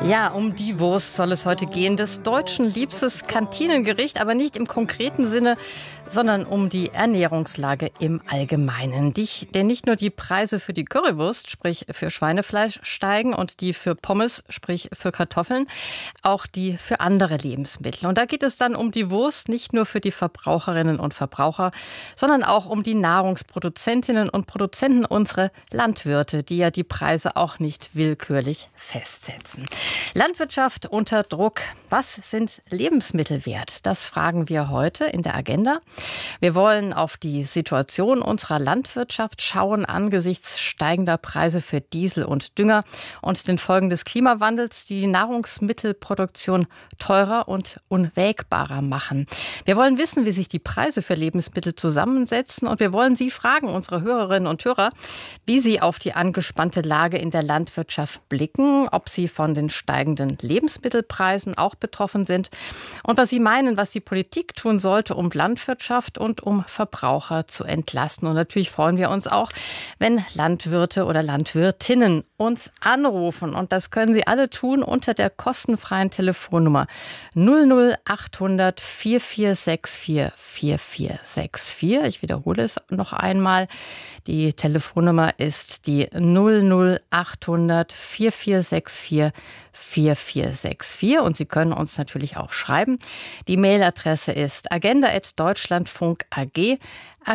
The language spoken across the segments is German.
Ja, um die Wurst soll es heute gehen. Des Deutschen liebstes Kantinengericht, aber nicht im konkreten Sinne, sondern um die Ernährungslage im Allgemeinen. Denn nicht nur die Preise für die Currywurst, sprich für Schweinefleisch, steigen und die für Pommes, sprich für Kartoffeln, auch die für andere Lebensmittel. Und da geht es dann um die Wurst, nicht nur für die Verbraucherinnen und Verbraucher, sondern auch um die Nahrungsproduzentinnen und Produzenten, unsere Landwirte, die ja die Preise auch nicht willkürlich festsetzen. Landwirtschaft unter Druck. Was sind Lebensmittel wert? Das fragen wir heute in der Agenda. Wir wollen auf die Situation unserer Landwirtschaft schauen angesichts steigender Preise für Diesel und Dünger und den Folgen des Klimawandels, die die Nahrungsmittelproduktion teurer und unwägbarer machen. Wir wollen wissen, wie sich die Preise für Lebensmittel zusammensetzen, und wir wollen Sie fragen, unsere Hörerinnen und Hörer, wie Sie auf die angespannte Lage in der Landwirtschaft blicken, ob Sie von den steigenden Lebensmittelpreisen auch betroffen sind und was Sie meinen, was die Politik tun sollte, um Landwirtschaft und um Verbraucher zu entlasten. Und natürlich freuen wir uns auch, wenn Landwirte oder Landwirtinnen uns anrufen. Und das können Sie alle tun unter der kostenfreien Telefonnummer 00800 4464 4464. Ich wiederhole es noch einmal. Die Telefonnummer ist die 00800 4464 4464, und Sie können uns natürlich auch schreiben. Die Mailadresse ist agenda@deutschlandfunk.ag,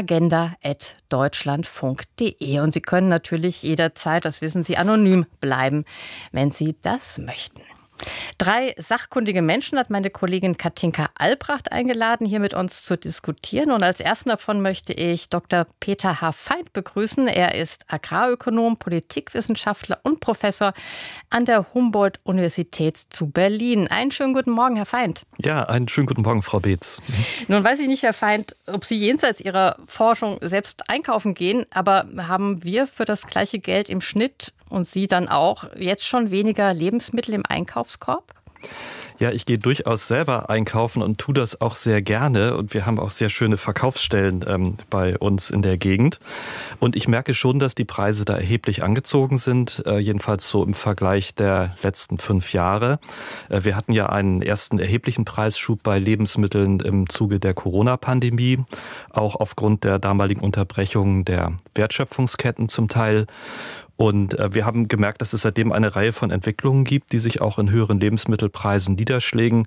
agenda@deutschlandfunk.de, und Sie können natürlich jederzeit, das wissen Sie, anonym bleiben, wenn Sie das möchten. 3 sachkundige Menschen hat meine Kollegin Katinka Albrecht eingeladen, hier mit uns zu diskutieren. Und als ersten davon möchte ich Dr. Peter H. Feind begrüßen. Er ist Agrarökonom, Politikwissenschaftler und Professor an der Humboldt-Universität zu Berlin. Einen schönen guten Morgen, Herr Feind. Ja, einen schönen guten Morgen, Frau Beetz. Nun weiß ich nicht, Herr Feind, ob Sie jenseits Ihrer Forschung selbst einkaufen gehen, aber haben wir für das gleiche Geld im Schnitt und Sie dann auch jetzt schon weniger Lebensmittel im Einkaufskorb? Ja, ich gehe durchaus selber einkaufen und tue das auch sehr gerne. Und wir haben auch sehr schöne Verkaufsstellen bei uns in der Gegend. Und ich merke schon, dass die Preise da erheblich angezogen sind, jedenfalls so im Vergleich der letzten 5 Jahre. Wir hatten ja einen ersten erheblichen Preisschub bei Lebensmitteln im Zuge der Corona-Pandemie, auch aufgrund der damaligen Unterbrechung der Wertschöpfungsketten zum Teil. Und wir haben gemerkt, dass es seitdem eine Reihe von Entwicklungen gibt, die sich auch in höheren Lebensmittelpreisen niederschlagen.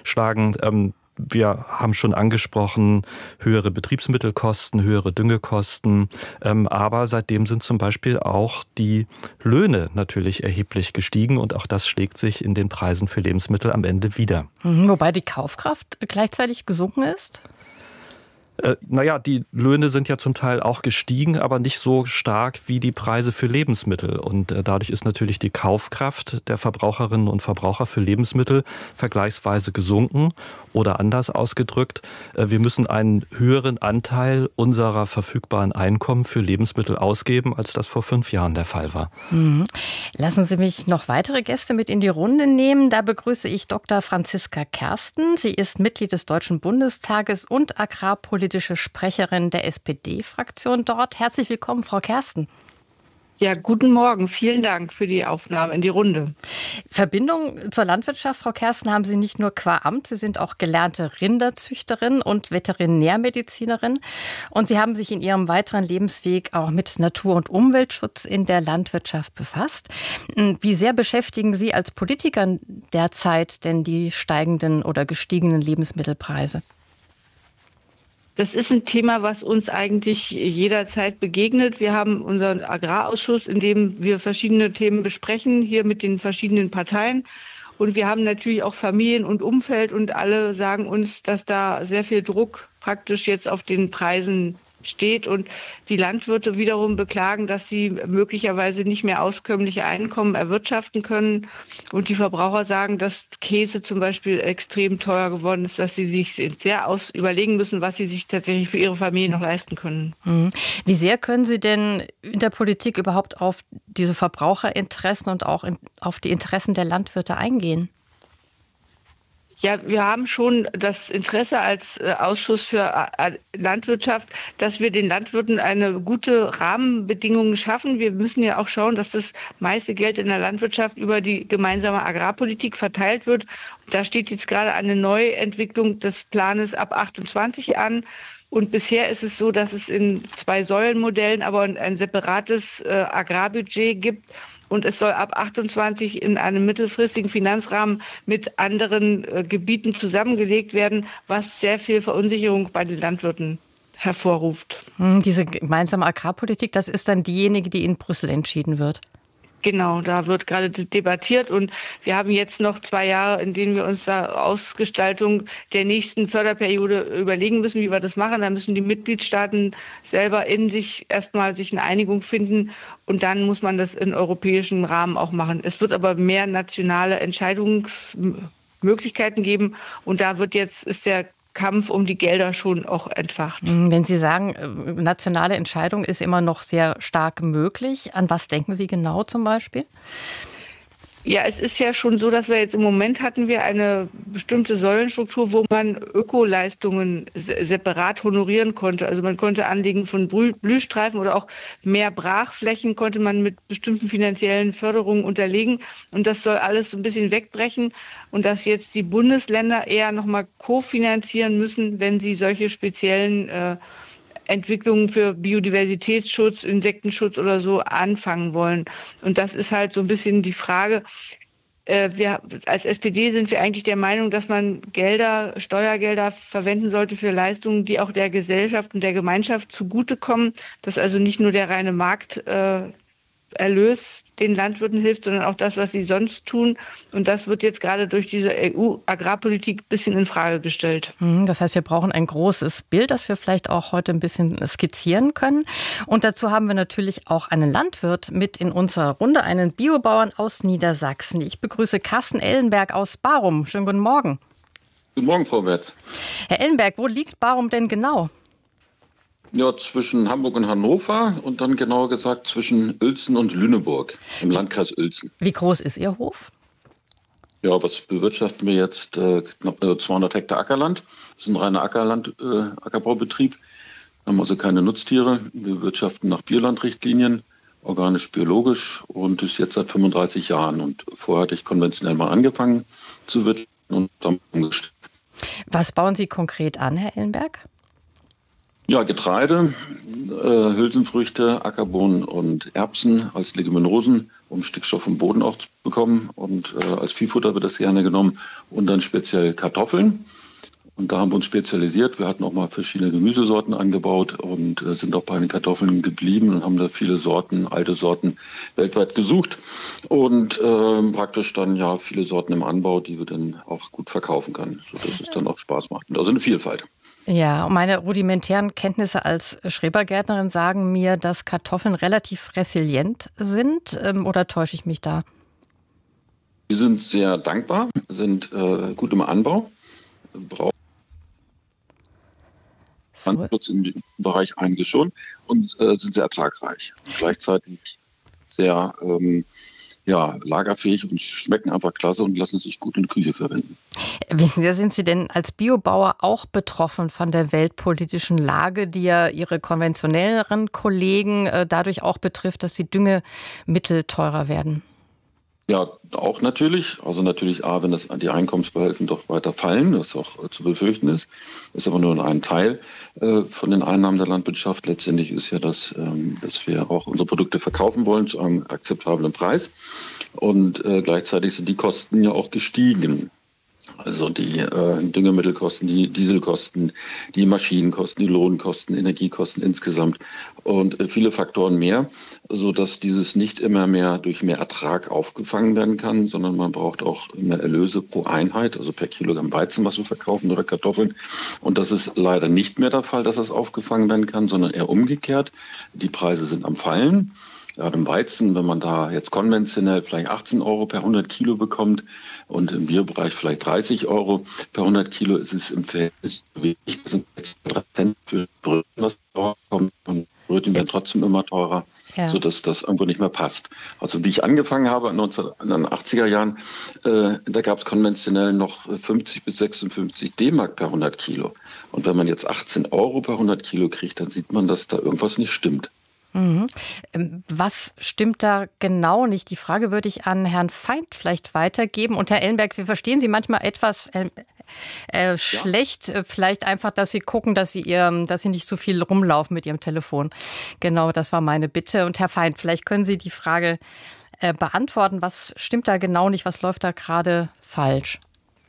Wir haben schon angesprochen, höhere Betriebsmittelkosten, höhere Düngekosten. Aber seitdem sind zum Beispiel auch die Löhne natürlich erheblich gestiegen. Und auch das schlägt sich in den Preisen für Lebensmittel am Ende wieder. Wobei die Kaufkraft gleichzeitig gesunken ist? Die Löhne sind ja zum Teil auch gestiegen, aber nicht so stark wie die Preise für Lebensmittel. Und dadurch ist natürlich die Kaufkraft der Verbraucherinnen und Verbraucher für Lebensmittel vergleichsweise gesunken. Oder anders ausgedrückt, wir müssen einen höheren Anteil unserer verfügbaren Einkommen für Lebensmittel ausgeben, als das vor 5 Jahren der Fall war. Lassen Sie mich noch weitere Gäste mit in die Runde nehmen. Da begrüße ich Dr. Franziska Kersten. Sie ist Mitglied des Deutschen Bundestages und agrarpolitische Sprecherin der SPD-Fraktion dort. Herzlich willkommen, Frau Kersten. Ja, guten Morgen. Vielen Dank für die Aufnahme in die Runde. Verbindung zur Landwirtschaft, Frau Kersten, haben Sie nicht nur qua Amt, Sie sind auch gelernte Rinderzüchterin und Veterinärmedizinerin. Und Sie haben sich in Ihrem weiteren Lebensweg auch mit Natur- und Umweltschutz in der Landwirtschaft befasst. Wie sehr beschäftigen Sie als Politiker derzeit denn die steigenden oder gestiegenen Lebensmittelpreise? Das ist ein Thema, was uns eigentlich jederzeit begegnet. Wir haben unseren Agrarausschuss, in dem wir verschiedene Themen besprechen, hier mit den verschiedenen Parteien. Und wir haben natürlich auch Familien und Umfeld, und alle sagen uns, dass da sehr viel Druck praktisch jetzt auf den Preisen steht, und die Landwirte wiederum beklagen, dass sie möglicherweise nicht mehr auskömmliche Einkommen erwirtschaften können, und die Verbraucher sagen, dass Käse zum Beispiel extrem teuer geworden ist, dass sie sich sehr überlegen müssen, was sie sich tatsächlich für ihre Familie noch leisten können. Wie sehr können Sie denn in der Politik überhaupt auf diese Verbraucherinteressen und auch auf die Interessen der Landwirte eingehen? Ja, wir haben schon das Interesse als Ausschuss für Landwirtschaft, dass wir den Landwirten eine gute Rahmenbedingungen schaffen. Wir müssen ja auch schauen, dass das meiste Geld in der Landwirtschaft über die gemeinsame Agrarpolitik verteilt wird. Da steht jetzt gerade eine Neuentwicklung des Planes ab 28 an. Und bisher ist es so, dass es in 2 Säulenmodellen aber ein separates Agrarbudget gibt. Und es soll ab 28 in einem mittelfristigen Finanzrahmen mit anderen Gebieten zusammengelegt werden, was sehr viel Verunsicherung bei den Landwirten hervorruft. Diese gemeinsame Agrarpolitik, das ist dann diejenige, die in Brüssel entschieden wird. Genau, da wird gerade debattiert und wir haben jetzt noch 2 Jahre, in denen wir uns da Ausgestaltung der nächsten Förderperiode überlegen müssen, wie wir das machen. Da müssen die Mitgliedstaaten selber in sich erstmal eine Einigung finden und dann muss man das in europäischem Rahmen auch machen. Es wird aber mehr nationale Entscheidungsmöglichkeiten geben und da ist der Kampf um die Gelder schon auch entfacht. Wenn Sie sagen, nationale Entscheidung ist immer noch sehr stark möglich, an was denken Sie genau zum Beispiel? Ja, es ist ja schon so, dass wir jetzt im Moment hatten wir eine bestimmte Säulenstruktur, wo man Ökoleistungen separat honorieren konnte. Also man konnte Anlegen von Blühstreifen oder auch mehr Brachflächen konnte man mit bestimmten finanziellen Förderungen unterlegen. Und das soll alles so ein bisschen wegbrechen. Und dass jetzt die Bundesländer eher nochmal kofinanzieren müssen, wenn sie solche speziellen Entwicklungen für Biodiversitätsschutz, Insektenschutz oder so anfangen wollen. Und das ist halt so ein bisschen die Frage. Wir als SPD sind wir eigentlich der Meinung, dass man Steuergelder verwenden sollte für Leistungen, die auch der Gesellschaft und der Gemeinschaft zugutekommen, dass also nicht nur der reine Markterlös den Landwirten hilft, sondern auch das, was sie sonst tun. Und das wird jetzt gerade durch diese EU-Agrarpolitik ein bisschen in Frage gestellt. Das heißt, wir brauchen ein großes Bild, das wir vielleicht auch heute ein bisschen skizzieren können. Und dazu haben wir natürlich auch einen Landwirt mit in unserer Runde, einen Biobauern aus Niedersachsen. Ich begrüße Carsten Ellenberg aus Barum. Schönen guten Morgen. Guten Morgen, Frau Wertz. Herr Ellenberg, wo liegt Barum denn genau? Ja, zwischen Hamburg und Hannover und dann genauer gesagt zwischen Uelzen und Lüneburg im Landkreis Uelzen. Wie groß ist Ihr Hof? Ja, was bewirtschaften wir jetzt? Knapp 200 Hektar Ackerland. Das ist ein reiner Ackerbaubetrieb. Wir haben also keine Nutztiere. Wir wirtschaften nach Biolandrichtlinien, organisch-biologisch und ist jetzt seit 35 Jahren. Und vorher hatte ich konventionell mal angefangen zu wirtschaften und dann umgestellt. Was bauen Sie konkret an, Herr Ellenberg? Ja, Getreide, Hülsenfrüchte, Ackerbohnen und Erbsen als Leguminosen, um Stickstoff im Boden auch zu bekommen. Und als Viehfutter wird das gerne genommen. Und dann speziell Kartoffeln. Und da haben wir uns spezialisiert. Wir hatten auch mal verschiedene Gemüsesorten angebaut und sind auch bei den Kartoffeln geblieben und haben da viele Sorten, alte Sorten weltweit gesucht. Und praktisch dann ja viele Sorten im Anbau, die wir dann auch gut verkaufen können, sodass es dann auch Spaß macht. Und also eine Vielfalt. Ja, meine rudimentären Kenntnisse als Schrebergärtnerin sagen mir, dass Kartoffeln relativ resilient sind. Oder täusche ich mich da? Sie sind sehr dankbar, sind gut im Anbau, brauchen Landschutz im Bereich eigentlich schon und sind sehr ertragreich. Und gleichzeitig sehr lagerfähig und schmecken einfach klasse und lassen sich gut in der Küche verwenden. Wissen Sie, sind Sie denn als Biobauer auch betroffen von der weltpolitischen Lage, die ja Ihre konventionelleren Kollegen dadurch auch betrifft, dass die Düngemittel teurer werden? Ja, auch natürlich. Also natürlich wenn die Einkommensbehelfen doch weiter fallen, was auch zu befürchten ist. Das ist aber nur ein Teil von den Einnahmen der Landwirtschaft. Letztendlich ist ja das, dass wir auch unsere Produkte verkaufen wollen zu einem akzeptablen Preis. Und gleichzeitig sind die Kosten ja auch gestiegen. Also die Düngemittelkosten, die Dieselkosten, die Maschinenkosten, die Lohnkosten, Energiekosten insgesamt und viele Faktoren mehr, sodass dieses nicht immer mehr durch mehr Ertrag aufgefangen werden kann, sondern man braucht auch mehr Erlöse pro Einheit, also per Kilogramm Weizen, was wir verkaufen oder Kartoffeln. Und das ist leider nicht mehr der Fall, dass das aufgefangen werden kann, sondern eher umgekehrt. Die Preise sind am Fallen. Gerade im Weizen, wenn man da jetzt konventionell vielleicht 18 € per 100 Kilo bekommt und im Biobereich vielleicht 30 € per 100 Kilo, ist es im Verhältnis wenig. Das sind 3 Cent für Brötchen, was kommt. Und Brötchen werden trotzdem immer teurer, sodass das irgendwo nicht mehr passt. Also wie ich angefangen habe in den 80er Jahren, da gab es konventionell noch 50 bis 56 D-Mark per 100 Kilo. Und wenn man jetzt 18 Euro per 100 Kilo kriegt, dann sieht man, dass da irgendwas nicht stimmt. Was stimmt da genau nicht? Die Frage würde ich an Herrn Feind vielleicht weitergeben. Und Herr Ellenberg, wir verstehen Sie manchmal etwas schlecht. Vielleicht einfach, dass Sie gucken, dass Sie nicht so viel rumlaufen mit Ihrem Telefon. Genau, das war meine Bitte. Und Herr Feind, vielleicht können Sie die Frage beantworten. Was stimmt da genau nicht? Was läuft da gerade falsch?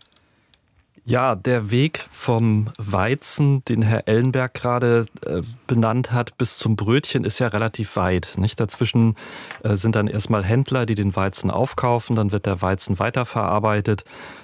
Ja, der Weg vom Weizen, den Herr Ellenberg gerade benannt hat, bis zum Brötchen ist ja relativ weit. Nicht? Dazwischen sind dann erstmal Händler, die den Weizen aufkaufen. Dann wird der Weizen weiterverarbeitet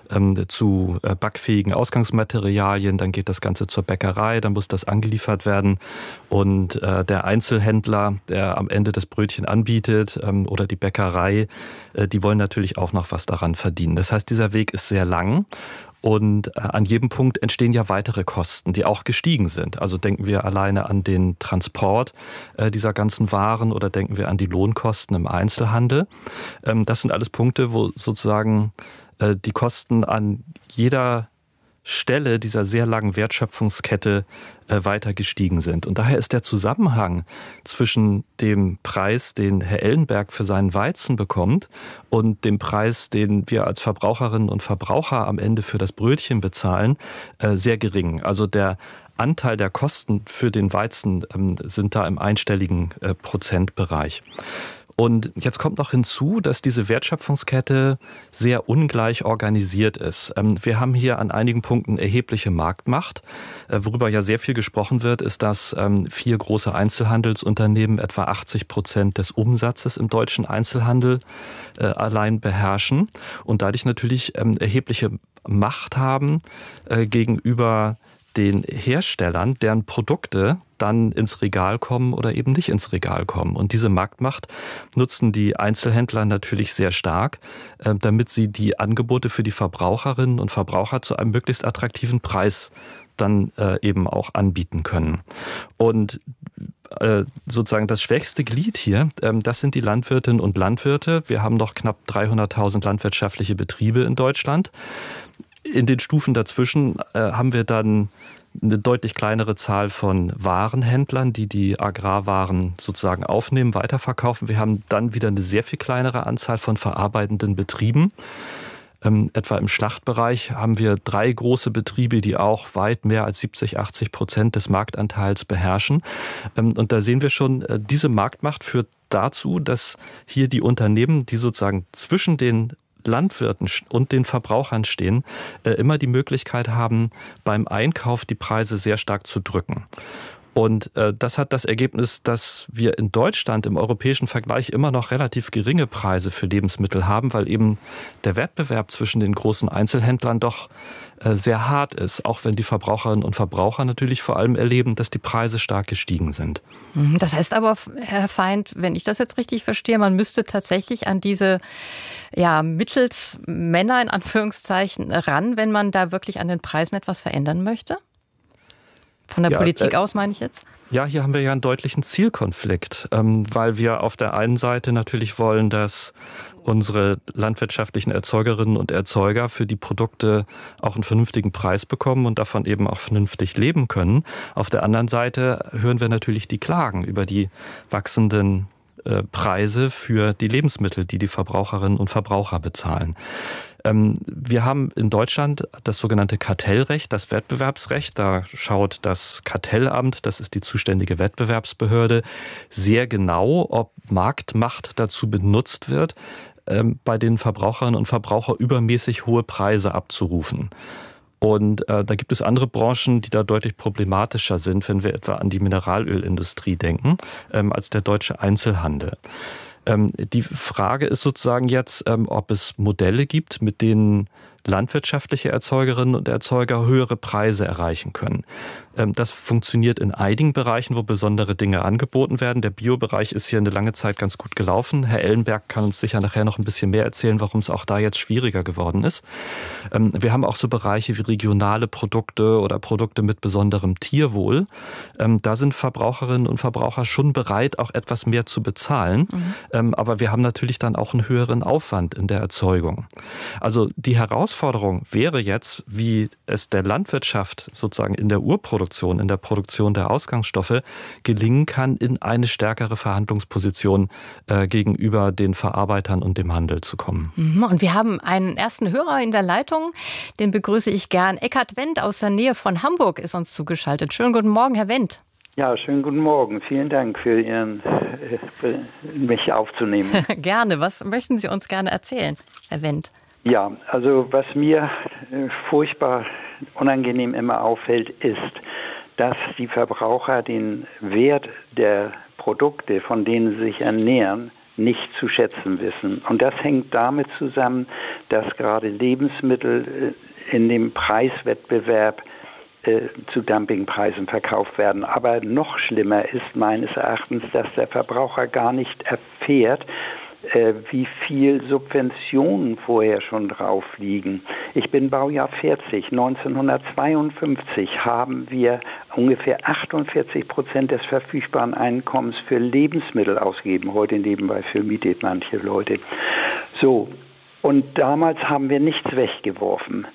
zu backfähigen Ausgangsmaterialien. Dann geht das Ganze zur Bäckerei, dann muss das angeliefert werden. Und der Einzelhändler, der am Ende das Brötchen anbietet, oder die Bäckerei, die wollen natürlich auch noch was daran verdienen. Das heißt, dieser Weg ist sehr lang. Und an jedem Punkt entstehen ja weitere Kosten, die auch gestiegen sind. Also denken wir alleine an den Transport dieser ganzen Waren oder denken wir an die Lohnkosten im Einzelhandel. Das sind alles Punkte, wo sozusagen die Kosten an jeder Stelle dieser sehr langen Wertschöpfungskette weiter gestiegen sind. Und daher ist der Zusammenhang zwischen dem Preis, den Herr Ellenberg für seinen Weizen bekommt, und dem Preis, den wir als Verbraucherinnen und Verbraucher am Ende für das Brötchen bezahlen, sehr gering. Also der Anteil der Kosten für den Weizen sind da im einstelligen Prozentbereich. Und jetzt kommt noch hinzu, dass diese Wertschöpfungskette sehr ungleich organisiert ist. Wir haben hier an einigen Punkten erhebliche Marktmacht. Worüber ja sehr viel gesprochen wird, ist, dass 4 große Einzelhandelsunternehmen etwa 80% des Umsatzes im deutschen Einzelhandel allein beherrschen und dadurch natürlich erhebliche Macht haben gegenüber den Herstellern, deren Produkte dann ins Regal kommen oder eben nicht ins Regal kommen. Und diese Marktmacht nutzen die Einzelhändler natürlich sehr stark, damit sie die Angebote für die Verbraucherinnen und Verbraucher zu einem möglichst attraktiven Preis dann eben auch anbieten können. Und sozusagen das schwächste Glied hier, das sind die Landwirtinnen und Landwirte. Wir haben noch knapp 300.000 landwirtschaftliche Betriebe in Deutschland. In den Stufen dazwischen haben wir dann eine deutlich kleinere Zahl von Warenhändlern, die die Agrarwaren sozusagen aufnehmen, weiterverkaufen. Wir haben dann wieder eine sehr viel kleinere Anzahl von verarbeitenden Betrieben. Etwa im Schlachtbereich haben wir 3 große Betriebe, die auch weit mehr als 70-80% des Marktanteils beherrschen. Und da sehen wir schon, diese Marktmacht führt dazu, dass hier die Unternehmen, die sozusagen zwischen den Landwirten und den Verbrauchern stehen, immer die Möglichkeit haben, beim Einkauf die Preise sehr stark zu drücken. Und das hat das Ergebnis, dass wir in Deutschland im europäischen Vergleich immer noch relativ geringe Preise für Lebensmittel haben, weil eben der Wettbewerb zwischen den großen Einzelhändlern doch sehr hart ist, auch wenn die Verbraucherinnen und Verbraucher natürlich vor allem erleben, dass die Preise stark gestiegen sind. Das heißt aber, Herr Feind, wenn ich das jetzt richtig verstehe, man müsste tatsächlich an diese Mittelsmänner in Anführungszeichen ran, wenn man da wirklich an den Preisen etwas verändern möchte? Von der Politik aus meine ich jetzt? Ja, hier haben wir ja einen deutlichen Zielkonflikt, weil wir auf der einen Seite natürlich wollen, dass unsere landwirtschaftlichen Erzeugerinnen und Erzeuger für die Produkte auch einen vernünftigen Preis bekommen und davon eben auch vernünftig leben können. Auf der anderen Seite hören wir natürlich die Klagen über die wachsenden Preise für die Lebensmittel, die die Verbraucherinnen und Verbraucher bezahlen. Wir haben in Deutschland das sogenannte Kartellrecht, das Wettbewerbsrecht. Da schaut das Kartellamt, das ist die zuständige Wettbewerbsbehörde, sehr genau, ob Marktmacht dazu benutzt wird, bei den Verbraucherinnen und Verbrauchern übermäßig hohe Preise abzurufen. Und da gibt es andere Branchen, die da deutlich problematischer sind, wenn wir etwa an die Mineralölindustrie denken, als der deutsche Einzelhandel. Die Frage ist sozusagen jetzt, ob es Modelle gibt, mit denen landwirtschaftliche Erzeugerinnen und Erzeuger höhere Preise erreichen können. Das funktioniert in einigen Bereichen, wo besondere Dinge angeboten werden. Der Biobereich ist hier eine lange Zeit ganz gut gelaufen. Herr Ellenberg kann uns sicher nachher noch ein bisschen mehr erzählen, warum es auch da jetzt schwieriger geworden ist. Wir haben auch so Bereiche wie regionale Produkte oder Produkte mit besonderem Tierwohl. Da sind Verbraucherinnen und Verbraucher schon bereit, auch etwas mehr zu bezahlen. Aber wir haben natürlich dann auch einen höheren Aufwand in der Erzeugung. Also die Herausforderung wäre jetzt, wie es der Landwirtschaft sozusagen in der Urproduktion, in der Produktion der Ausgangsstoffe gelingen kann, in eine stärkere Verhandlungsposition gegenüber den Verarbeitern und dem Handel zu kommen. Und wir haben einen ersten Hörer in der Leitung, den begrüße ich gern. Eckhard Wendt aus der Nähe von Hamburg ist uns zugeschaltet. Schönen guten Morgen, Herr Wendt. Ja, schönen guten Morgen. Vielen Dank für mich aufzunehmen. Gerne. Was möchten Sie uns gerne erzählen, Herr Wendt? Ja, also was mir furchtbar unangenehm immer auffällt, ist, dass die Verbraucher den Wert der Produkte, von denen sie sich ernähren, nicht zu schätzen wissen. Und das hängt damit zusammen, dass gerade Lebensmittel in dem Preiswettbewerb zu Dumpingpreisen verkauft werden. Aber noch schlimmer ist meines Erachtens, dass der Verbraucher gar nicht erfährt, wie viel Subventionen vorher schon drauf liegen. Ich bin Baujahr 40. 1952 haben wir ungefähr 48% des verfügbaren Einkommens für Lebensmittel ausgegeben. Heute nebenbei für Miete manche Leute. So, und damals haben wir nichts weggeworfen.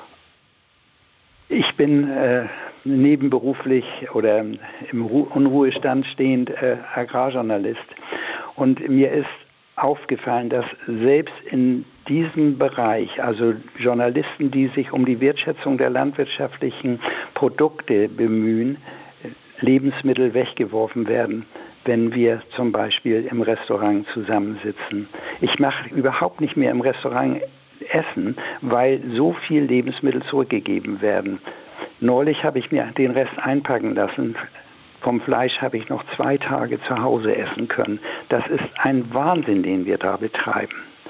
Ich bin nebenberuflich oder im Unruhestand stehend Agrarjournalist. Und mir ist aufgefallen, dass selbst in diesem Bereich, also Journalisten, die sich um die Wertschätzung der landwirtschaftlichen Produkte bemühen, Lebensmittel weggeworfen werden, wenn wir zum Beispiel im Restaurant zusammensitzen. Ich mache überhaupt nicht mehr im Restaurant Essen, weil so viel Lebensmittel zurückgegeben werden. Neulich habe ich mir den Rest einpacken lassen. Vom Fleisch habe ich noch 2 Tage zu Hause essen können. Das ist ein Wahnsinn, den wir da betreiben.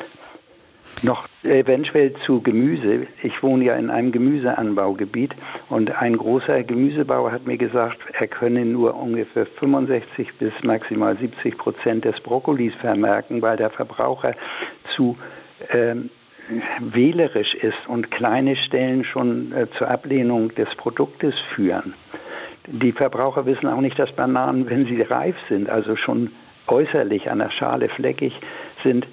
Noch eventuell zu Gemüse. Ich wohne ja in einem Gemüseanbaugebiet und ein großer Gemüsebauer hat mir gesagt, er könne nur ungefähr 65 bis maximal 70% des Brokkolis vermerken, weil der Verbraucher zu wählerisch ist und kleine Stellen schon zur Ablehnung des Produktes führen. Die Verbraucher wissen auch nicht, dass Bananen, wenn sie reif sind, also schon äußerlich an der Schale fleckig sind,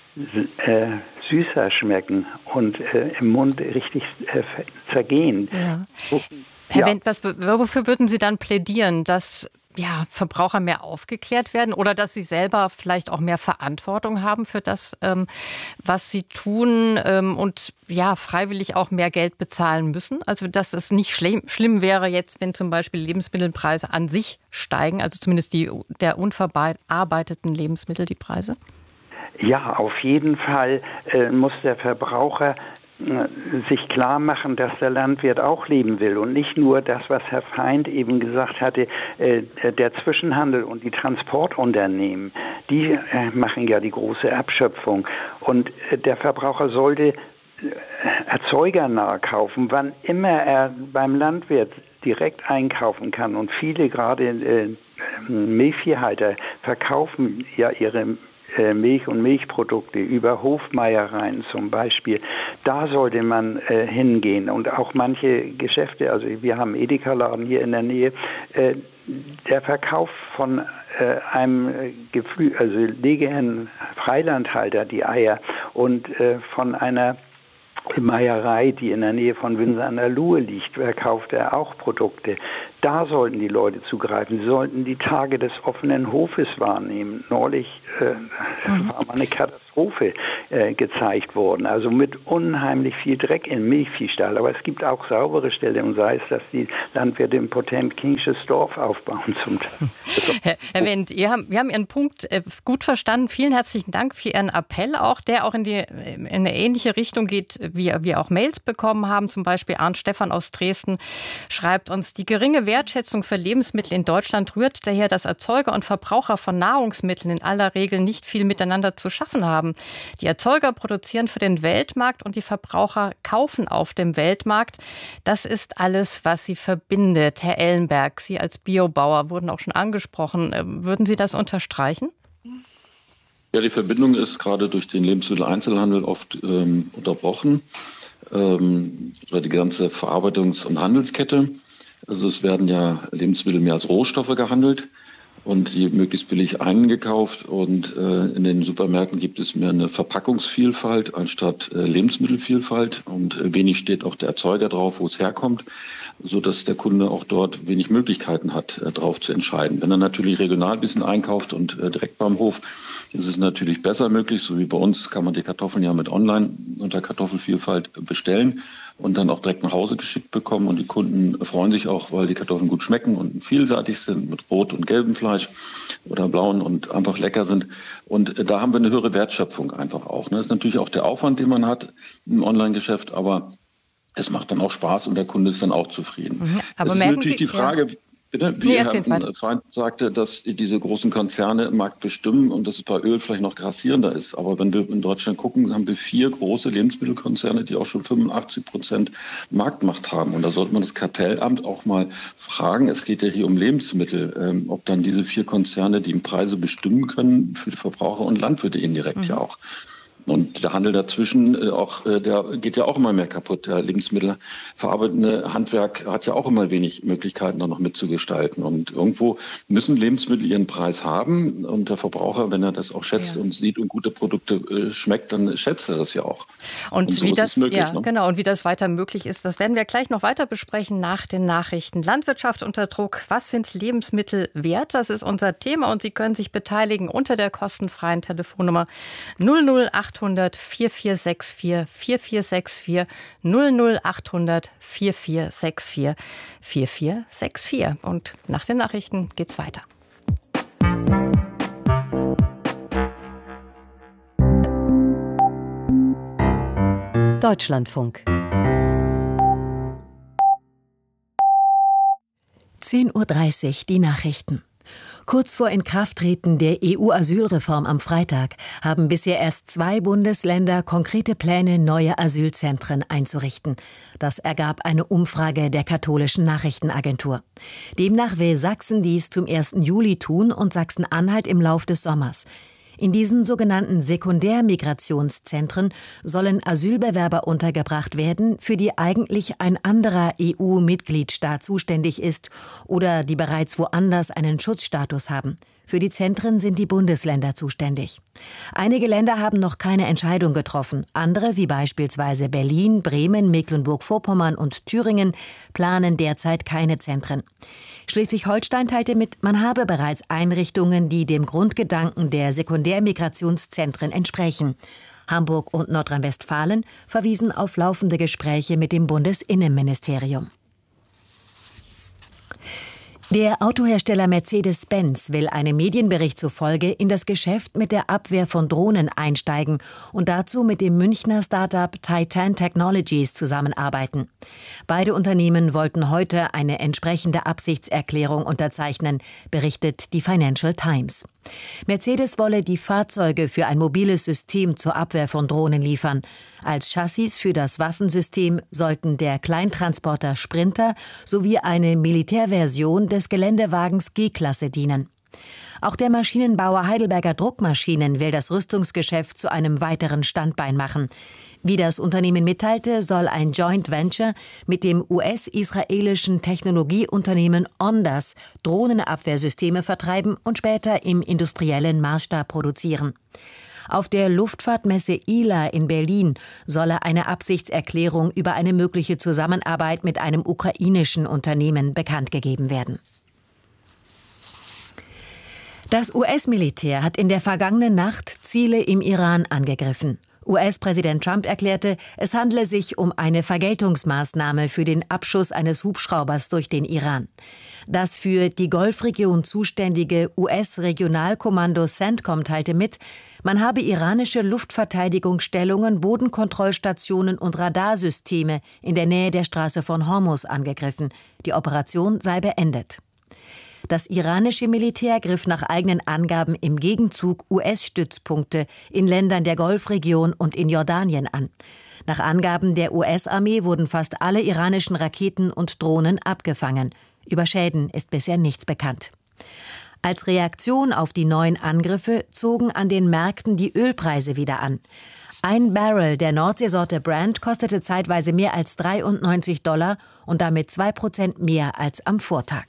süßer schmecken und im Mund richtig zergehen. Ja. Herr Wendt, wofür würden Sie dann plädieren, dass Verbraucher mehr aufgeklärt werden oder dass sie selber vielleicht auch mehr Verantwortung haben für das, was sie tun und freiwillig auch mehr Geld bezahlen müssen? Also dass es nicht schlimm wäre jetzt, wenn zum Beispiel Lebensmittelpreise an sich steigen, also zumindest der unverarbeiteten Lebensmittel, die Preise? Ja, auf jeden Fall muss der Verbraucher sich klar machen, dass der Landwirt auch leben will und nicht nur das, was Herr Feind eben gesagt hatte, der Zwischenhandel und die Transportunternehmen, die machen ja die große Abschöpfung und der Verbraucher sollte erzeugnah kaufen, wann immer er beim Landwirt direkt einkaufen kann und viele gerade Milchviehhalter verkaufen ja ihre Milch und Milchprodukte über Hofmeiereien zum Beispiel, da sollte man hingehen und auch manche Geschäfte, also wir haben Edeka-Laden hier in der Nähe, der Verkauf von einem Legehennen-Freilandhalter, die Eier und von einer Meierei, die in der Nähe von Windsor an der Luhe liegt, verkauft er auch Produkte. Da sollten die Leute zugreifen. Sie sollten die Tage des offenen Hofes wahrnehmen. Neulich war mal eine Katastrophe gezeigt worden. Also mit unheimlich viel Dreck im Milchviehstall. Aber es gibt auch saubere Stellen und sei es, dass die Landwirte im Potemkinsches Dorf aufbauen zum Teil. Herr Wendt, wir haben Ihren Punkt gut verstanden. Vielen herzlichen Dank für Ihren Appell auch, der auch in eine ähnliche Richtung geht, wie wir auch Mails bekommen haben. Zum Beispiel Arndt Stephan aus Dresden schreibt uns, die geringe Wertschätzung für Lebensmittel in Deutschland rührt daher, dass Erzeuger und Verbraucher von Nahrungsmitteln in aller Regel nicht viel miteinander zu schaffen haben. Die Erzeuger produzieren für den Weltmarkt und die Verbraucher kaufen auf dem Weltmarkt. Das ist alles, was sie verbindet. Herr Ellenberg, Sie als Biobauer wurden auch schon angesprochen. Würden Sie das unterstreichen? Ja, die Verbindung ist gerade durch den Lebensmitteleinzelhandel oft unterbrochen. Oder die ganze Verarbeitungs- und Handelskette. Also es werden ja Lebensmittel mehr als Rohstoffe gehandelt und die möglichst billig eingekauft. Und in den Supermärkten gibt es mehr eine Verpackungsvielfalt anstatt Lebensmittelvielfalt. Und wenig steht auch der Erzeuger drauf, wo es herkommt, sodass der Kunde auch dort wenig Möglichkeiten hat, drauf zu entscheiden. Wenn er natürlich regional ein bisschen einkauft und direkt beim Hof, ist es natürlich besser möglich. So wie bei uns kann man die Kartoffeln ja mit online unter Kartoffelvielfalt bestellen und dann auch direkt nach Hause geschickt bekommen. Und die Kunden freuen sich auch, weil die Kartoffeln gut schmecken und vielseitig sind mit rot und gelbem Fleisch oder blauen und einfach lecker sind. Und da haben wir eine höhere Wertschöpfung einfach auch. Das ist natürlich auch der Aufwand, den man hat im Online-Geschäft, aber das macht dann auch Spaß und der Kunde ist dann auch zufrieden. Aber es ist natürlich die Frage, wie Herr Feind sagte, dass diese großen Konzerne im Markt bestimmen und dass es bei Öl vielleicht noch grassierender ist. Aber wenn wir in Deutschland gucken, haben wir 4 große Lebensmittelkonzerne, die auch schon 85% Marktmacht haben. Und da sollte man das Kartellamt auch mal fragen. Es geht ja hier um Lebensmittel, ob dann diese 4 Konzerne die Preise bestimmen können für die Verbraucher und Landwirte indirekt ja auch. Und der Handel dazwischen, der geht ja auch immer mehr kaputt. Der lebensmittelverarbeitende Handwerk hat ja auch immer wenig Möglichkeiten, da noch mitzugestalten. Und irgendwo müssen Lebensmittel ihren Preis haben. Und der Verbraucher, wenn er das auch schätzt und sieht und gute Produkte schmeckt, dann schätzt er das ja auch. Und wie das möglich, genau, und wie das weiter möglich ist, das werden wir gleich noch weiter besprechen nach den Nachrichten. Landwirtschaft unter Druck. Was sind Lebensmittel wert? Das ist unser Thema und Sie können sich beteiligen unter der kostenfreien Telefonnummer 00800 4464 4464 00800 4464 4464. Und nach den Nachrichten geht's weiter. Deutschlandfunk. 10:30 Uhr die Nachrichten. Kurz vor Inkrafttreten der EU-Asylreform am Freitag haben bisher erst 2 Bundesländer konkrete Pläne, neue Asylzentren einzurichten. Das ergab eine Umfrage der katholischen Nachrichtenagentur. Demnach will Sachsen dies zum 1. Juli tun und Sachsen-Anhalt im Lauf des Sommers. In diesen sogenannten Sekundärmigrationszentren sollen Asylbewerber untergebracht werden, für die eigentlich ein anderer EU-Mitgliedstaat zuständig ist oder die bereits woanders einen Schutzstatus haben. Für die Zentren sind die Bundesländer zuständig. Einige Länder haben noch keine Entscheidung getroffen. Andere, wie beispielsweise Berlin, Bremen, Mecklenburg-Vorpommern und Thüringen, planen derzeit keine Zentren. Schleswig-Holstein teilte mit, man habe bereits Einrichtungen, die dem Grundgedanken der Sekundärmigrationszentren entsprechen. Hamburg und Nordrhein-Westfalen verwiesen auf laufende Gespräche mit dem Bundesinnenministerium. Der Autohersteller Mercedes-Benz will einem Medienbericht zufolge in das Geschäft mit der Abwehr von Drohnen einsteigen und dazu mit dem Münchner Start-up Titan Technologies zusammenarbeiten. Beide Unternehmen wollten heute eine entsprechende Absichtserklärung unterzeichnen, berichtet die Financial Times. Mercedes wolle die Fahrzeuge für ein mobiles System zur Abwehr von Drohnen liefern. Als Chassis für das Waffensystem sollten der Kleintransporter Sprinter sowie eine Militärversion des Geländewagens G-Klasse dienen. Auch der Maschinenbauer Heidelberger Druckmaschinen will das Rüstungsgeschäft zu einem weiteren Standbein machen. Wie das Unternehmen mitteilte, soll ein Joint Venture mit dem US-israelischen Technologieunternehmen Ondas Drohnenabwehrsysteme vertreiben und später im industriellen Maßstab produzieren. Auf der Luftfahrtmesse ILA in Berlin solle eine Absichtserklärung über eine mögliche Zusammenarbeit mit einem ukrainischen Unternehmen bekannt gegeben werden. Das US-Militär hat in der vergangenen Nacht Ziele im Iran angegriffen. US-Präsident Trump erklärte, es handle sich um eine Vergeltungsmaßnahme für den Abschuss eines Hubschraubers durch den Iran. Das für die Golfregion zuständige US-Regionalkommando CENTCOM teilte mit, man habe iranische Luftverteidigungsstellungen, Bodenkontrollstationen und Radarsysteme in der Nähe der Straße von Hormuz angegriffen. Die Operation sei beendet. Das iranische Militär griff nach eigenen Angaben im Gegenzug US-Stützpunkte in Ländern der Golfregion und in Jordanien an. Nach Angaben der US-Armee wurden fast alle iranischen Raketen und Drohnen abgefangen. Über Schäden ist bisher nichts bekannt. Als Reaktion auf die neuen Angriffe zogen an den Märkten die Ölpreise wieder an. Ein Barrel der Nordseesorte Brent kostete zeitweise mehr als $93 und damit 2% mehr als am Vortag.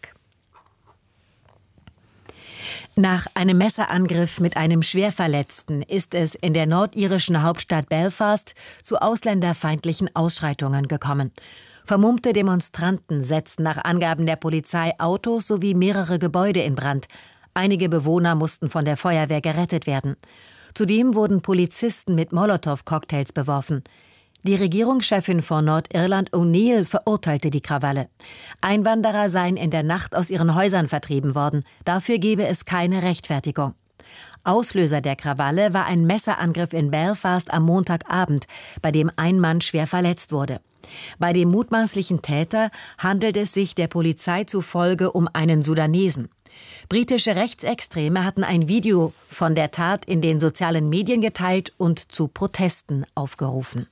Nach einem Messerangriff mit einem Schwerverletzten ist es in der nordirischen Hauptstadt Belfast zu ausländerfeindlichen Ausschreitungen gekommen. Vermummte Demonstranten setzten nach Angaben der Polizei Autos sowie mehrere Gebäude in Brand. Einige Bewohner mussten von der Feuerwehr gerettet werden. Zudem wurden Polizisten mit Molotow-Cocktails beworfen. Die Regierungschefin von Nordirland O'Neill verurteilte die Krawalle. Einwanderer seien in der Nacht aus ihren Häusern vertrieben worden. Dafür gebe es keine Rechtfertigung. Auslöser der Krawalle war ein Messerangriff in Belfast am Montagabend, bei dem ein Mann schwer verletzt wurde. Bei dem mutmaßlichen Täter handelt es sich der Polizei zufolge um einen Sudanesen. Britische Rechtsextreme hatten ein Video von der Tat in den sozialen Medien geteilt und zu Protesten aufgerufen.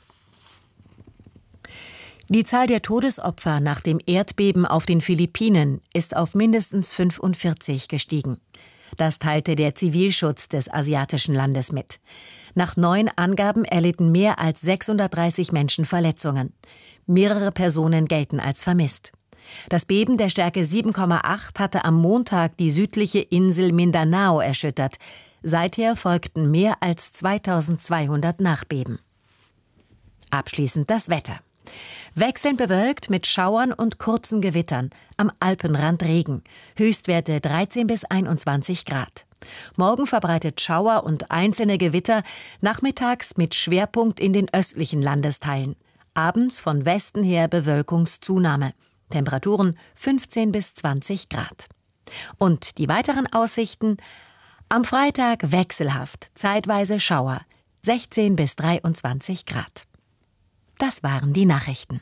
Die Zahl der Todesopfer nach dem Erdbeben auf den Philippinen ist auf mindestens 45 gestiegen. Das teilte der Zivilschutz des asiatischen Landes mit. Nach neuen Angaben erlitten mehr als 630 Menschen Verletzungen. Mehrere Personen gelten als vermisst. Das Beben der Stärke 7,8 hatte am Montag die südliche Insel Mindanao erschüttert. Seither folgten mehr als 2200 Nachbeben. Abschließend das Wetter. Wechselnd bewölkt mit Schauern und kurzen Gewittern. Am Alpenrand Regen. Höchstwerte 13 bis 21 Grad. Morgen verbreitet Schauer und einzelne Gewitter, nachmittags mit Schwerpunkt in den östlichen Landesteilen. Abends von Westen her Bewölkungszunahme. Temperaturen 15 bis 20 Grad. Und die weiteren Aussichten? Am Freitag wechselhaft, zeitweise Schauer, 16 bis 23 Grad. Das waren die Nachrichten.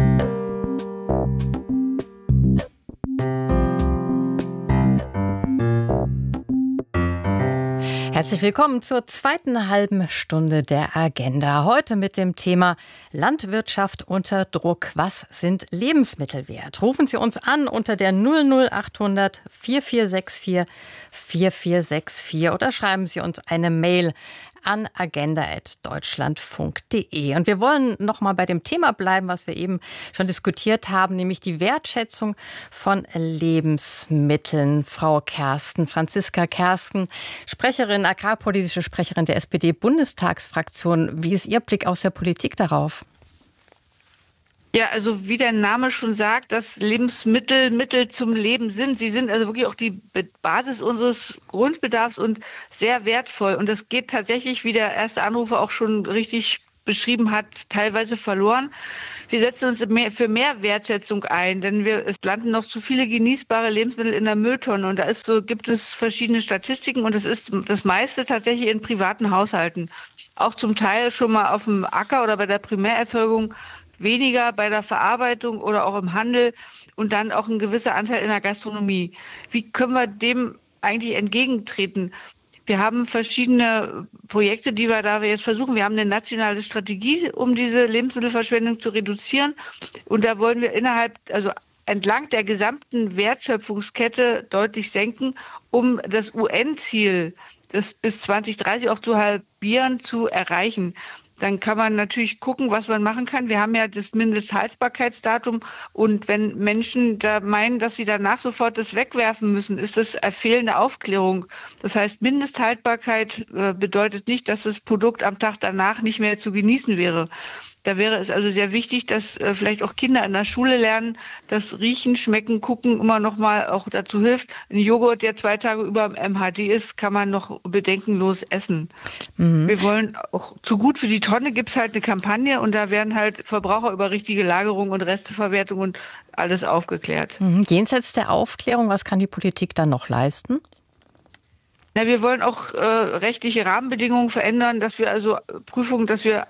Herzlich willkommen zur zweiten halben Stunde der Agenda. Heute mit dem Thema Landwirtschaft unter Druck. Was sind Lebensmittel wert? Rufen Sie uns an unter der 00800 4464 4464 oder schreiben Sie uns eine Mail an agenda@deutschlandfunk.de. Und wir wollen noch mal bei dem Thema bleiben, was wir eben schon diskutiert haben, nämlich die Wertschätzung von Lebensmitteln. Frau Franziska Kersten, Sprecherin, agrarpolitische Sprecherin der SPD-Bundestagsfraktion. Wie ist Ihr Blick aus der Politik darauf? Ja, also wie der Name schon sagt, dass Lebensmittel Mittel zum Leben sind. Sie sind also wirklich auch die Basis unseres Grundbedarfs und sehr wertvoll. Und das geht tatsächlich, wie der erste Anrufer auch schon richtig beschrieben hat, teilweise verloren. Wir setzen uns für mehr Wertschätzung ein, denn es landen noch zu viele genießbare Lebensmittel in der Mülltonne. Und gibt es verschiedene Statistiken und es ist das meiste tatsächlich in privaten Haushalten. Auch zum Teil schon mal auf dem Acker oder bei der Primärerzeugung, weniger bei der Verarbeitung oder auch im Handel und dann auch ein gewisser Anteil in der Gastronomie. Wie können wir dem eigentlich entgegentreten? Wir haben verschiedene Projekte, die wir jetzt versuchen. Wir haben eine nationale Strategie, um diese Lebensmittelverschwendung zu reduzieren. Und da wollen wir entlang der gesamten Wertschöpfungskette deutlich senken, um das UN-Ziel, das bis 2030 auch zu halbieren, zu erreichen. Dann kann man natürlich gucken, was man machen kann. Wir haben ja das Mindesthaltbarkeitsdatum und wenn Menschen da meinen, dass sie danach sofort das wegwerfen müssen, ist das fehlende Aufklärung. Das heißt, Mindesthaltbarkeit bedeutet nicht, dass das Produkt am Tag danach nicht mehr zu genießen wäre. Da wäre es also sehr wichtig, dass vielleicht auch Kinder in der Schule lernen, dass Riechen, Schmecken, Gucken immer noch mal auch dazu hilft. Ein Joghurt, der 2 Tage über MHD ist, kann man noch bedenkenlos essen. Wir wollen auch zu Gut für die Tonne gibt es halt eine Kampagne und da werden halt Verbraucher über richtige Lagerung und Resteverwertung und alles aufgeklärt. Jenseits der Aufklärung, was kann die Politik dann noch leisten? Na, wir wollen auch rechtliche Rahmenbedingungen verändern, dass wir also Prüfungen, dass wir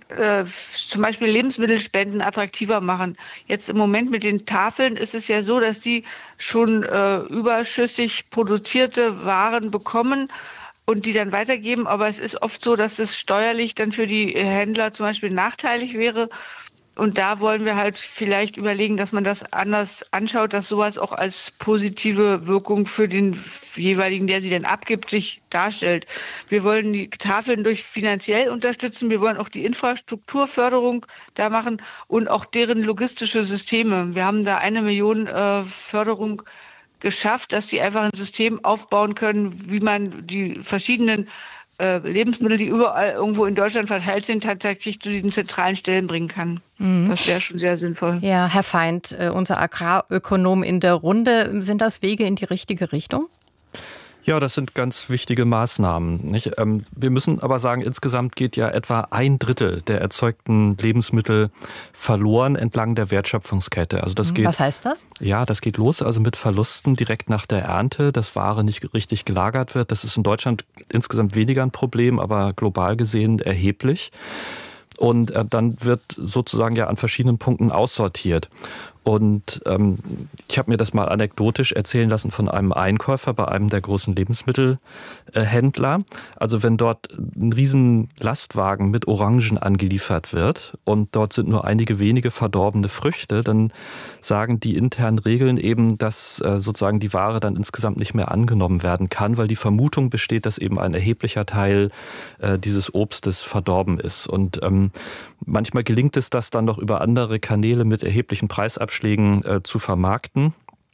zum Beispiel Lebensmittelspenden attraktiver machen. Jetzt im Moment mit den Tafeln ist es ja so, dass die schon überschüssig produzierte Waren bekommen und die dann weitergeben. Aber es ist oft so, dass es steuerlich dann für die Händler zum Beispiel nachteilig wäre. Und da wollen wir halt vielleicht überlegen, dass man das anders anschaut, dass sowas auch als positive Wirkung für den jeweiligen, der sie denn abgibt, sich darstellt. Wir wollen die Tafeln durch finanziell unterstützen. Wir wollen auch die Infrastrukturförderung da machen und auch deren logistische Systeme. Wir haben da 1 Million Förderung geschafft, dass sie einfach ein System aufbauen können, wie man die verschiedenen Lebensmittel, die überall irgendwo in Deutschland verteilt sind, tatsächlich zu diesen zentralen Stellen bringen kann. Das wäre schon sehr sinnvoll. Ja, Herr Feind, unser Agrarökonom in der Runde. Sind das Wege in die richtige Richtung? Ja, das sind ganz wichtige Maßnahmen. Nicht? Wir müssen aber sagen, insgesamt geht ja etwa 1/3 der erzeugten Lebensmittel verloren entlang der Wertschöpfungskette. Also das geht, was heißt das? Ja, das geht los also mit Verlusten direkt nach der Ernte, dass Ware nicht richtig gelagert wird. Das ist in Deutschland insgesamt weniger ein Problem, aber global gesehen erheblich. Und dann wird sozusagen ja an verschiedenen Punkten aussortiert. Und ich habe mir das mal anekdotisch erzählen lassen von einem Einkäufer bei einem der großen Lebensmittelhändler. Also wenn dort ein riesen Lastwagen mit Orangen angeliefert wird und dort sind nur einige wenige verdorbene Früchte, dann sagen die internen Regeln eben, dass sozusagen die Ware dann insgesamt nicht mehr angenommen werden kann, weil die Vermutung besteht, dass eben ein erheblicher Teil dieses Obstes verdorben ist. Und manchmal gelingt es, das dann noch über andere Kanäle mit erheblichen Preisabschlägen zu vermarkten.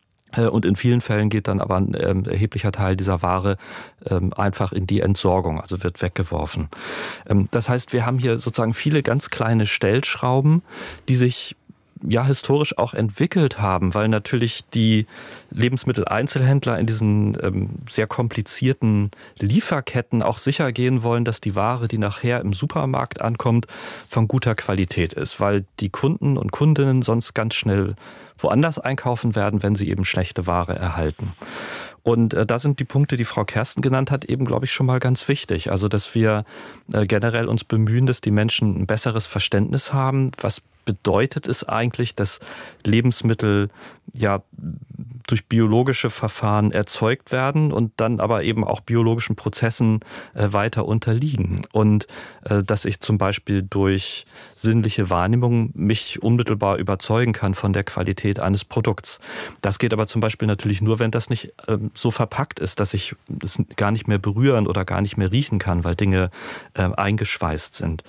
Und in vielen Fällen geht dann aber ein erheblicher Teil dieser Ware einfach in die Entsorgung, also wird weggeworfen. Das heißt, wir haben hier sozusagen viele ganz kleine Stellschrauben, die sich ja historisch auch entwickelt haben, weil natürlich die Lebensmitteleinzelhändler in diesen sehr komplizierten Lieferketten auch sicher gehen wollen, dass die Ware, die nachher im Supermarkt ankommt, von guter Qualität ist, weil die Kunden und Kundinnen sonst ganz schnell woanders einkaufen werden, wenn sie eben schlechte Ware erhalten. Und da sind die Punkte, die Frau Kersten genannt hat, eben, glaube ich, schon mal ganz wichtig. Also, dass wir generell uns bemühen, dass die Menschen ein besseres Verständnis haben. Was bedeutet es eigentlich, dass Lebensmittel ja durch biologische Verfahren erzeugt werden und dann aber eben auch biologischen Prozessen weiter unterliegen. Und dass ich zum Beispiel durch sinnliche Wahrnehmung mich unmittelbar überzeugen kann von der Qualität eines Produkts. Das geht aber zum Beispiel natürlich nur, wenn das nicht so verpackt ist, dass ich es gar nicht mehr berühren oder gar nicht mehr riechen kann, weil Dinge eingeschweißt sind.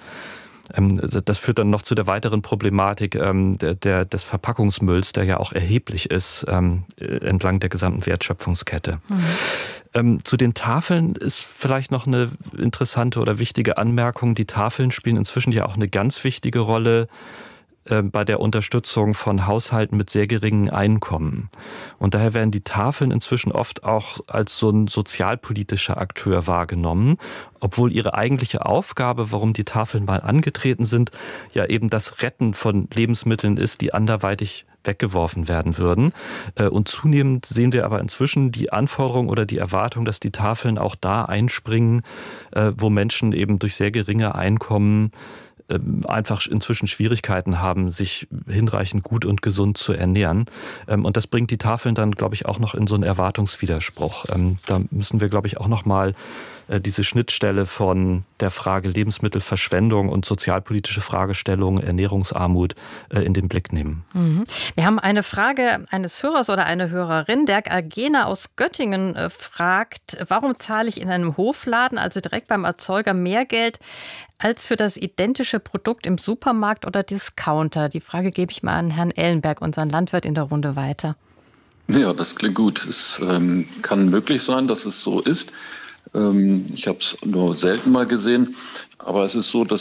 Das führt dann noch zu der weiteren Problematik des Verpackungsmülls, der ja auch erheblich ist entlang der gesamten Wertschöpfungskette. Zu den Tafeln ist vielleicht noch eine interessante oder wichtige Anmerkung. Die Tafeln spielen inzwischen ja auch eine ganz wichtige Rolle bei der Unterstützung von Haushalten mit sehr geringen Einkommen. Und daher werden die Tafeln inzwischen oft auch als so ein sozialpolitischer Akteur wahrgenommen, obwohl ihre eigentliche Aufgabe, warum die Tafeln mal angetreten sind, ja eben das Retten von Lebensmitteln ist, die anderweitig weggeworfen werden würden. Und zunehmend sehen wir aber inzwischen die Anforderung oder die Erwartung, dass die Tafeln auch da einspringen, wo Menschen eben durch sehr geringe Einkommen einfach inzwischen Schwierigkeiten haben, sich hinreichend gut und gesund zu ernähren. Und das bringt die Tafeln dann, glaube ich, auch noch in so einen Erwartungswiderspruch. Da müssen wir, glaube ich, auch noch mal diese Schnittstelle von der Frage Lebensmittelverschwendung und sozialpolitische Fragestellungen, Ernährungsarmut in den Blick nehmen. Wir haben eine Frage eines Hörers oder einer Hörerin. Dirk Agena aus Göttingen fragt, warum zahle ich in einem Hofladen, also direkt beim Erzeuger, mehr Geld als für das identische Produkt im Supermarkt oder Discounter? Die Frage gebe ich mal an Herrn Ellenberg, unseren Landwirt in der Runde, weiter. Ja, das klingt gut. Es kann möglich sein, dass es so ist. Ich habe es nur selten mal gesehen, aber es ist so, dass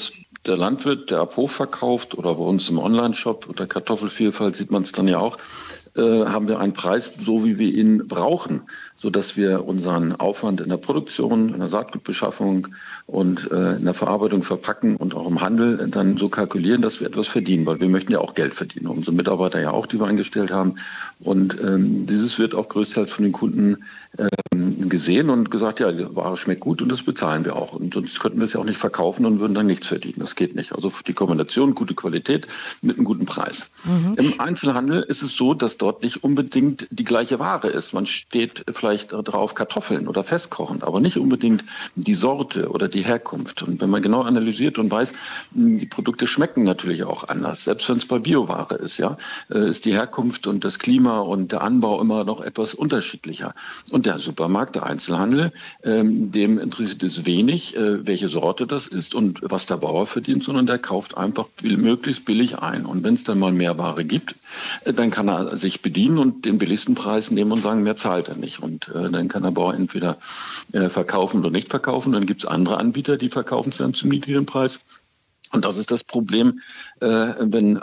der Landwirt, der ab Hof verkauft oder bei uns im Onlineshop unter Kartoffelvielfalt sieht man es dann ja auch, haben wir einen Preis, so wie wir ihn brauchen, sodass wir unseren Aufwand in der Produktion, in der Saatgutbeschaffung und in der Verarbeitung, Verpacken und auch im Handel dann so kalkulieren, dass wir etwas verdienen, weil wir möchten ja auch Geld verdienen. Unsere Mitarbeiter ja auch, die wir eingestellt haben. Und dieses wird auch größtenteils von den Kunden gesehen und gesagt, ja, die Ware schmeckt gut und das bezahlen wir auch. Und sonst könnten wir es ja auch nicht verkaufen und würden dann nichts verdienen. Das geht nicht. Also die Kombination, gute Qualität mit einem guten Preis. Im Einzelhandel ist es so, dass dort nicht unbedingt die gleiche Ware ist. Man steht vielleicht drauf Kartoffeln oder festkochen, aber nicht unbedingt die Sorte oder die Herkunft. Und wenn man genau analysiert und weiß, die Produkte schmecken natürlich auch anders. Selbst wenn es bei Bioware ist, ja, ist die Herkunft und das Klima und der Anbau immer noch etwas unterschiedlicher. Und der Supermarkt, der Einzelhandel, dem interessiert es wenig, welche Sorte das ist und was der Bauer verdient, sondern der kauft einfach möglichst billig ein. Und wenn es dann mal mehr Ware gibt, dann kann er sich bedienen und den billigsten Preis nehmen und sagen, mehr zahlt er nicht. Und dann kann der Bauer entweder verkaufen oder nicht verkaufen. Dann gibt es andere Anbieter, die verkaufen es dann zum niedrigen Preis. Und das ist das Problem, wenn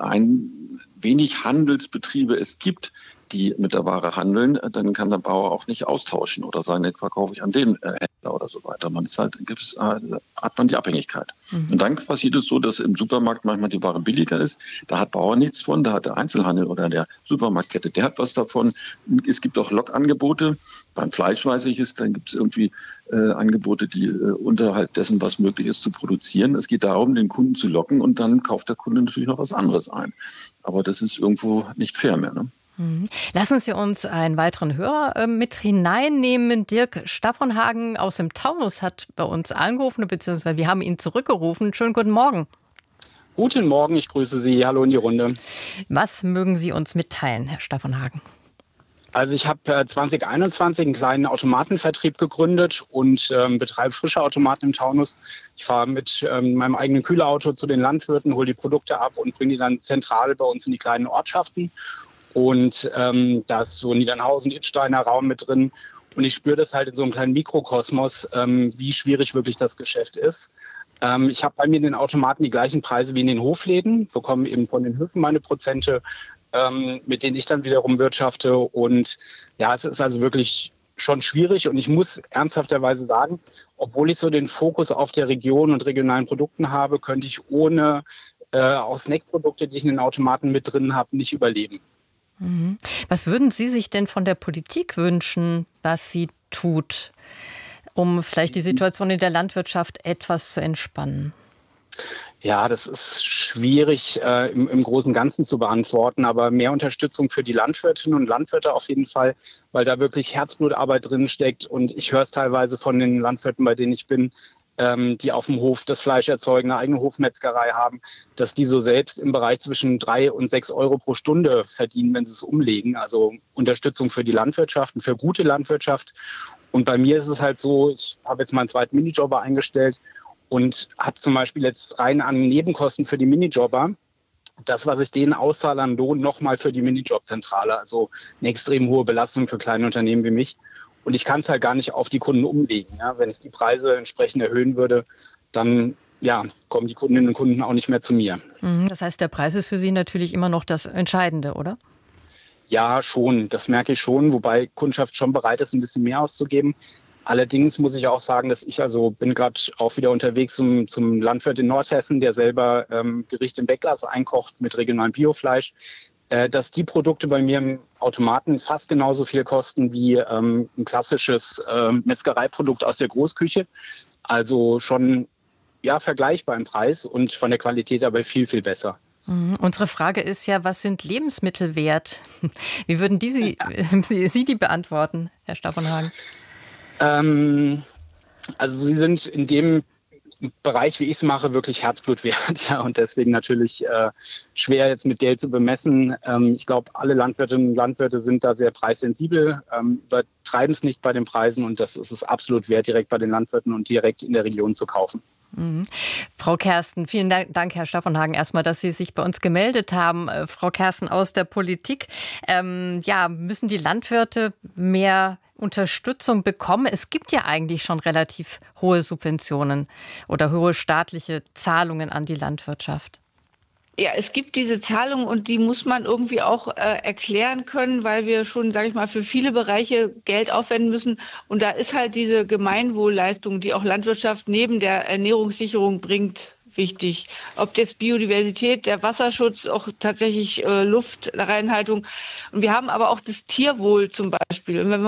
wenig Handelsbetriebe es gibt, die mit der Ware handeln, dann kann der Bauer auch nicht austauschen oder sagen, jetzt verkaufe ich an den Händler oder so weiter. Man ist halt, hat man die Abhängigkeit. Und dann passiert es so, dass im Supermarkt manchmal die Ware billiger ist. Da hat Bauer nichts von, da hat der Einzelhandel oder der Supermarktkette, der hat was davon. Es gibt auch Lockangebote. Beim Fleisch weiß ich es, dann gibt es irgendwie Angebote, die unterhalb dessen, was möglich ist, zu produzieren. Es geht darum, den Kunden zu locken und dann kauft der Kunde natürlich noch was anderes ein. Aber das ist irgendwo nicht fair mehr, ne? Lassen Sie uns einen weiteren Hörer mit hineinnehmen. Dirk Staffenhagen aus dem Taunus hat bei uns angerufen, beziehungsweise wir haben ihn zurückgerufen. Schönen guten Morgen. Guten Morgen, ich grüße Sie. Hallo in die Runde. Was mögen Sie uns mitteilen, Herr Staffenhagen? Also ich habe 2021 einen kleinen Automatenvertrieb gegründet und betreibe frische Automaten im Taunus. Ich fahre mit meinem eigenen Kühlauto zu den Landwirten, hole die Produkte ab und bringe die dann zentral bei uns in die kleinen Ortschaften. Und da ist so Niedernhausen, Idsteiner Raum mit drin. Und ich spüre das halt in so einem kleinen Mikrokosmos, wie schwierig wirklich das Geschäft ist. Ich habe bei mir in den Automaten die gleichen Preise wie in den Hofläden, bekomme eben von den Höfen meine Prozente, mit denen ich dann wiederum wirtschafte. Und ja, es ist also wirklich schon schwierig. Und ich muss ernsthafterweise sagen, obwohl ich so den Fokus auf der Region und regionalen Produkten habe, könnte ich ohne auch Snackprodukte, die ich in den Automaten mit drin habe, nicht überleben. Was würden Sie sich denn von der Politik wünschen, was sie tut, um vielleicht die Situation in der Landwirtschaft etwas zu entspannen? Ja, das ist schwierig im Großen und Ganzen zu beantworten, aber mehr Unterstützung für die Landwirtinnen und Landwirte auf jeden Fall, weil da wirklich Herzblutarbeit drin steckt. Und ich höre es teilweise von den Landwirten, bei denen ich bin, die auf dem Hof das Fleisch erzeugen, eine eigene Hofmetzgerei haben, dass die so selbst im Bereich zwischen 3 und 6 Euro pro Stunde verdienen, wenn sie es umlegen. Also Unterstützung für die Landwirtschaft und für gute Landwirtschaft. Und bei mir ist es halt so, ich habe jetzt meinen zweiten Minijobber eingestellt und habe zum Beispiel jetzt rein an Nebenkosten für die Minijobber das, was ich denen auszahle an Lohn, nochmal für die Minijobzentrale. Also eine extrem hohe Belastung für kleine Unternehmen wie mich. Und ich kann es halt gar nicht auf die Kunden umlegen. Ja? Wenn ich die Preise entsprechend erhöhen würde, dann kommen die Kundinnen und Kunden auch nicht mehr zu mir. Das heißt, der Preis ist für Sie natürlich immer noch das Entscheidende, oder? Ja, schon. Das merke ich schon, wobei Kundschaft schon bereit ist, ein bisschen mehr auszugeben. Allerdings muss ich auch sagen, dass ich bin gerade auch wieder unterwegs zum Landwirt in Nordhessen, der selber Gerichte im Wegglas einkocht mit regionalem Biofleisch. Dass die Produkte bei mir im Automaten fast genauso viel kosten wie ein klassisches Metzgereiprodukt aus der Großküche. Also schon vergleichbar im Preis und von der Qualität aber viel, viel besser. Unsere Frage ist ja, was sind Lebensmittel wert? Wie würden Sie die beantworten, Herr Staffenhagen? Also sie sind in dem Bereich, wie ich es mache, wirklich Herzblut wert. Ja, und deswegen natürlich schwer jetzt mit Geld zu bemessen. Ich glaube, alle Landwirtinnen und Landwirte sind da sehr preissensibel, übertreiben es nicht bei den Preisen und das ist es absolut wert, direkt bei den Landwirten und direkt in der Region zu kaufen. Frau Kersten, vielen Dank, Herr Staffenhagen, erstmal, dass Sie sich bei uns gemeldet haben. Frau Kersten aus der Politik. Müssen die Landwirte mehr Unterstützung bekommen? Es gibt ja eigentlich schon relativ hohe Subventionen oder hohe staatliche Zahlungen an die Landwirtschaft. Ja, es gibt diese Zahlungen und die muss man irgendwie auch erklären können, weil wir schon, sage ich mal, für viele Bereiche Geld aufwenden müssen. Und da ist halt diese Gemeinwohlleistung, die auch Landwirtschaft neben der Ernährungssicherung bringt, wichtig. Ob jetzt Biodiversität, der Wasserschutz, auch tatsächlich Luftreinhaltung. Und wir haben aber auch das Tierwohl zum Beispiel. Und wenn wir